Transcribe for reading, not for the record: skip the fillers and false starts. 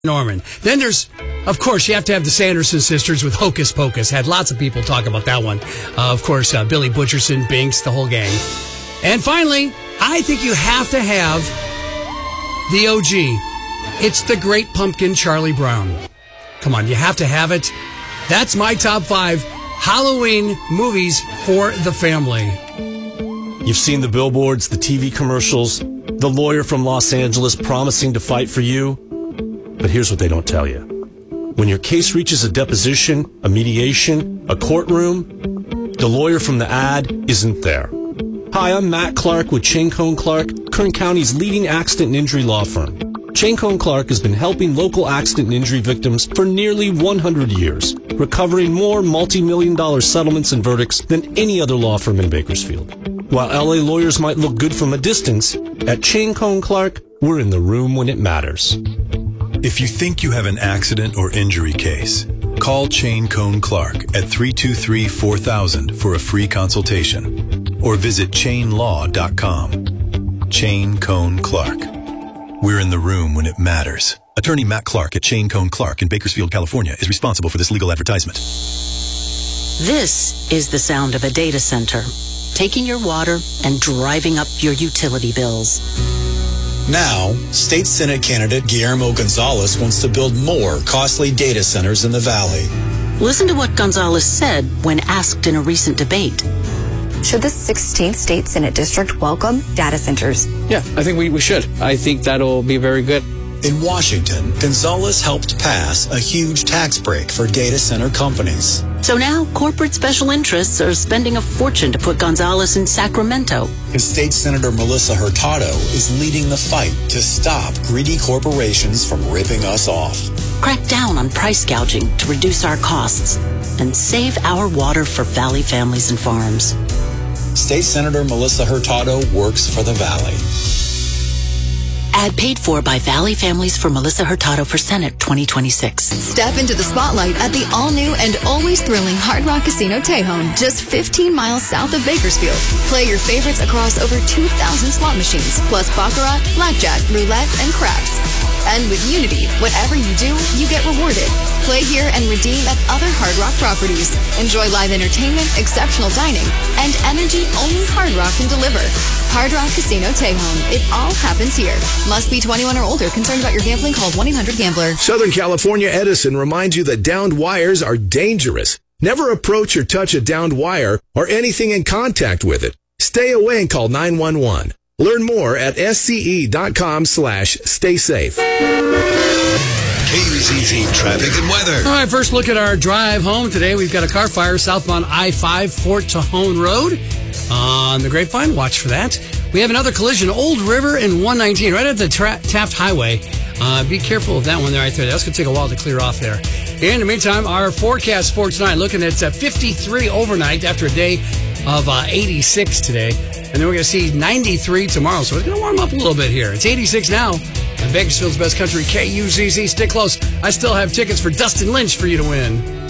Norman. Then there's, of course, you have to have the Sanderson sisters with Hocus Pocus. Had lots of people talk about that one. Of course, Billy Butcherson, Binks, the whole gang. And finally, I think you have to have the OG. It's the Great Pumpkin, Charlie Brown. Come on, you have to have it. That's my top 5 Halloween movies for the family. You've seen the billboards, the TV commercials, the lawyer from Los Angeles promising to fight for you. But here's what they don't tell you. When your case reaches a deposition, a mediation, a courtroom, the lawyer from the ad isn't there. Hi, I'm Matt Clark with Chang Cohn Clark, Kern County's leading accident and injury law firm. Chang Cohn Clark has been helping local accident and injury victims for nearly 100 years, recovering more multi-million-dollar settlements and verdicts than any other law firm in Bakersfield. While LA lawyers might look good from a distance, at Chang Cohn Clark, we're in the room when it matters. If you think you have an accident or injury case, call Chang Cohn Clark at 323-4000 for a free consultation or visit chainlaw.com. Chang Cohn Clark. We're in the room when it matters. Attorney Matt Clark at Chang Cohn Clark in Bakersfield, California is responsible for this legal advertisement. This is the sound of a data center, taking your water and driving up your utility bills. Now, State Senate candidate Guillermo Gonzalez wants to build more costly data centers in the Valley. Listen to what Gonzalez said when asked in a recent debate. Should the 16th State Senate District welcome data centers? Yeah, I think we should. I think that'll be very good. In Washington, Gonzalez helped pass a huge tax break for data center companies. So now corporate special interests are spending a fortune to put Gonzalez in Sacramento. And State Senator Melissa Hurtado is leading the fight to stop greedy corporations from ripping us off. Crack down on price gouging to reduce our costs and save our water for Valley families and farms. State Senator Melissa Hurtado works for the Valley. Ad paid for by Valley Families for Melissa Hurtado for Senate 2026. Step into the spotlight at the all-new and always thrilling Hard Rock Casino Tejon, just 15 miles south of Bakersfield. Play your favorites across over 2,000 slot machines, plus baccarat, blackjack, roulette, and craps. And with Unity, whatever you do, you get rewarded. Play here and redeem at other Hard Rock properties. Enjoy live entertainment, exceptional dining, and energy only Hard Rock can deliver. Hard Rock Casino Tejon. It all happens here. Must be 21 or older. Concerned about your gambling? Call 1-800-GAMBLER. Southern California Edison reminds you that downed wires are dangerous. Never approach or touch a downed wire or anything in contact with it. Stay away and call 911. Learn more at sce.com/stay safe. KUZZ traffic and weather. All right, first look at our drive home today. We've got a car fire southbound I-5, Fort Tejon Road on the Grapevine. Watch for that. We have another collision, Old River and 119, right at the Taft Highway. Be careful of that one right there. That's going to take a while to clear off there. In the meantime, our forecast for tonight, looking at 53 overnight after a day of 86 today. And then we're going to see 93 tomorrow. So it's going to warm up a little bit here. It's 86 now. And Bakersfield's Best Country, KUZZ. Stick close. I still have tickets for Dustin Lynch for you to win.